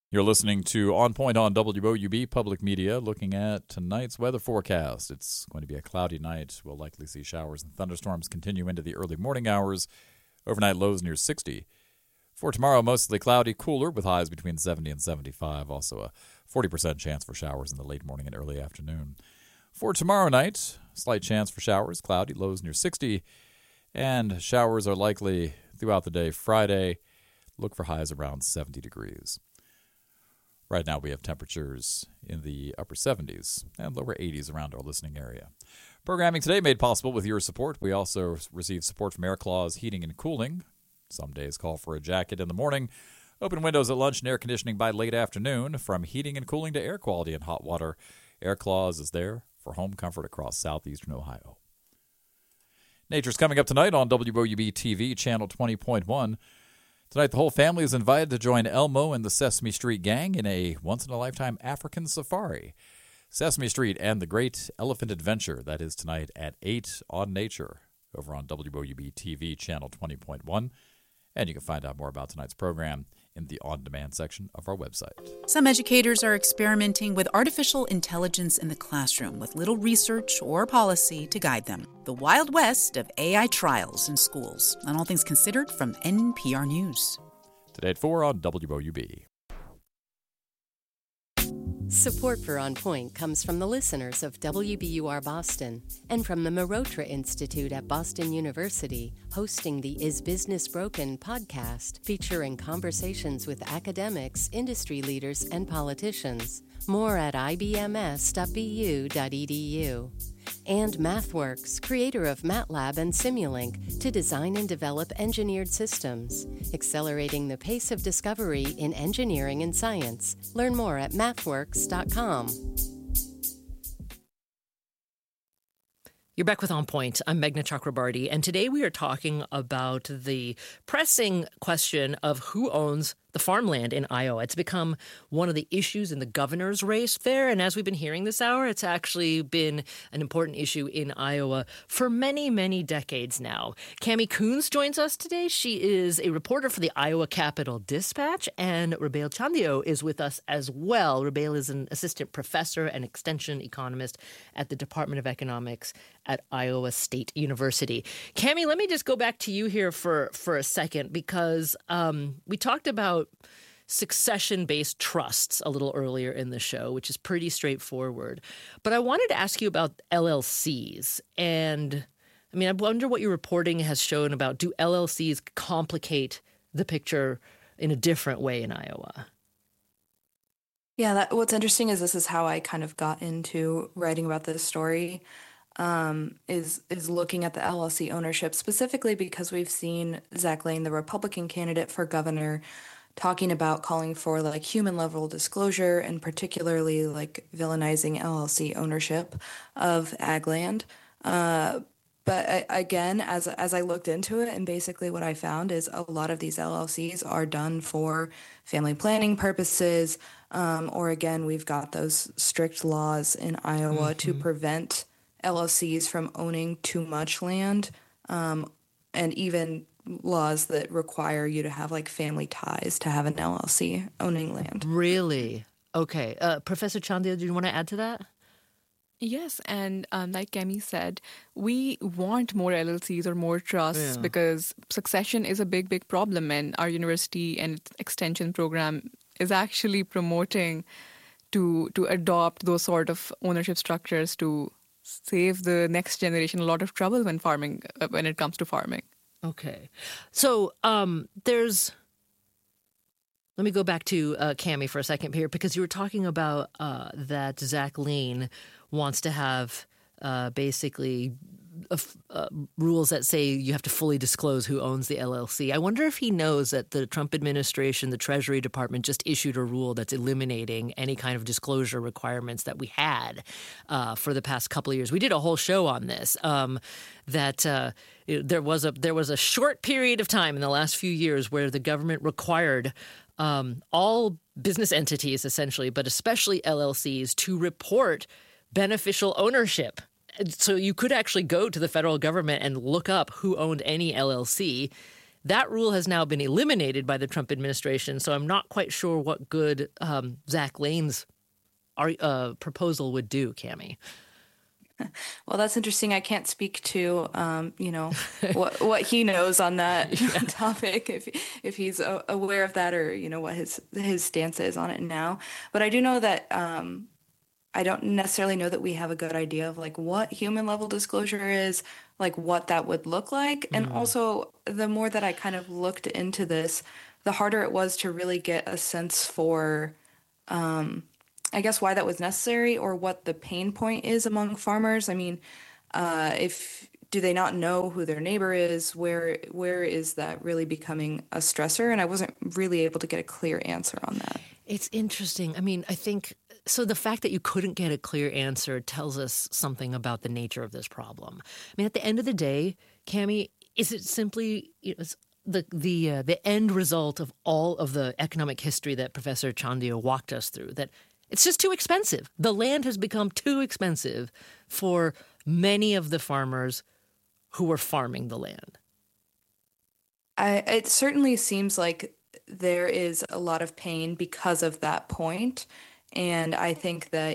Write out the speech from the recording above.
You're listening to On Point on WOUB Public Media, looking at tonight's weather forecast. It's going to be a cloudy night. We'll likely see showers and thunderstorms continue into the early morning hours. Overnight lows near 60. For tomorrow, mostly cloudy, cooler with highs between 70 and 75. Also a 40% chance for showers in the late morning and early afternoon. For tomorrow night, slight chance for showers, cloudy, lows near 60. And showers are likely throughout the day Friday. Look for highs around 70 degrees. Right now we have temperatures in the upper 70s and lower 80s around our listening area. Programming today made possible with your support. We also receive support from Air Claws Heating and Cooling. Some days call for a jacket in the morning. Open windows at lunch and air conditioning by late afternoon. From heating and cooling to air quality and hot water, Air Claws is there for home comfort across southeastern Ohio. Nature's coming up tonight on WOUB TV, channel 20.1. Tonight, the whole family is invited to join Elmo and the Sesame Street Gang in a once-in-a-lifetime African safari. Sesame Street and the Great Elephant Adventure. That is tonight at 8 on Nature over on WOUB TV, channel 20.1. And you can find out more about tonight's program in the on-demand section of our website. Some educators are experimenting with artificial intelligence in the classroom with little research or policy to guide them. The Wild West of AI trials in schools. On All Things Considered from NPR News. Today at 4 on WOUB. Support for On Point comes from the listeners of WBUR Boston and from the Marotra Institute at Boston University, hosting the Is Business Broken podcast, featuring conversations with academics, industry leaders, and politicians. More at ibms.bu.edu. And MathWorks, creator of MATLAB and Simulink, to design and develop engineered systems, accelerating the pace of discovery in engineering and science. Learn more at mathworks.com. You're back with On Point. I'm Meghna Chakrabarty, and today we are talking about the pressing question of who owns the farmland in Iowa. It's become one of the issues in the governor's race there, and as we've been hearing this hour, it's actually been an important issue in Iowa for many, many decades now. Cami Coons joins us today. She is a reporter for the Iowa Capital Dispatch, and Rubail Chandio is with us as well. Rubail is an assistant professor and extension economist at the Department of Economics at Iowa State University. Cami, let me just go back to you here for a second, because we talked about succession-based trusts a little earlier in the show, which is pretty straightforward. But I wanted to ask you about LLCs. And, I mean, I wonder what your reporting has shown about, do LLCs complicate the picture in a different way in Iowa? Yeah, what's interesting is this is how I kind of got into writing about this story, is looking at the LLC ownership, specifically because we've seen Zach Lane, the Republican candidate for governor, talking about calling for like human level disclosure and particularly like villainizing LLC ownership of ag land. But again, as I looked into it, and basically what I found is a lot of these LLCs are done for family planning purposes, or again, we've got those strict laws in Iowa to prevent LLCs from owning too much land, and even laws that require you to have like family ties to have an LLC owning land. Really? Okay. Professor Chandia, do you want to add to that? Yes, and like Kemi said, we want more LLCs or more trusts because succession is a big, big problem, and our university and its extension program is actually promoting to adopt those sort of ownership structures to save the next generation a lot of trouble when it comes to farming. Okay. So let me go back to Cami for a second here, because you were talking about that Zach Lane wants to have basically rules that say you have to fully disclose who owns the LLC. I wonder if he knows that the Trump administration, the Treasury Department, just issued a rule that's eliminating any kind of disclosure requirements that we had for the past couple of years. We did a whole show on this, that there was a short period of time in the last few years where the government required all business entities, essentially, but especially LLCs, to report beneficial ownership. So you could actually go to the federal government and look up who owned any LLC, That rule has now been eliminated by the Trump administration, so I'm not quite sure what good Zach Lane's proposal would do, Cami. Well, that's interesting. I can't speak to, what he knows on that topic, if he's aware of that, or what his stance is on it now. But I do know that I don't necessarily know that we have a good idea of like what human level disclosure is, like what that would look like. And also, the more that I kind of looked into this, the harder it was to really get a sense for I guess why that was necessary, or what the pain point is among farmers. I mean, do they not know who their neighbor is? Where is that really becoming a stressor? And I wasn't really able to get a clear answer on that. It's interesting. I mean, I think so. The fact that you couldn't get a clear answer tells us something about the nature of this problem. I mean, at the end of the day, Cami, is it simply the end result of all of the economic history that Professor Chandia walked us through, that it's just too expensive? The land has become too expensive for many of the farmers who are farming the land. It certainly seems like there is a lot of pain because of that point. And I think that,